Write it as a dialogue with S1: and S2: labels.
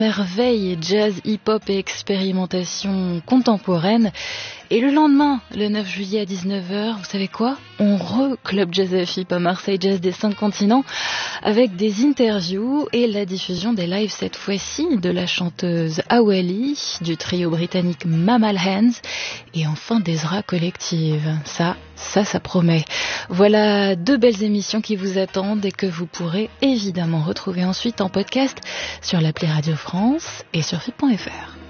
S1: Merveille, jazz, hip-hop et expérimentation contemporaine. Et le lendemain, le 9 juillet à 19h, vous savez quoi ? On re-club Jazz FIP à Marseille Jazz des 5 continents avec des interviews et la diffusion des lives cette fois-ci de la chanteuse Awali, du trio britannique Mammal Hands et enfin d'Ezra Collective. Ça promet. Voilà 2 belles émissions qui vous attendent et que vous pourrez évidemment retrouver ensuite en podcast sur l'appli Radio France et sur FIP.fr.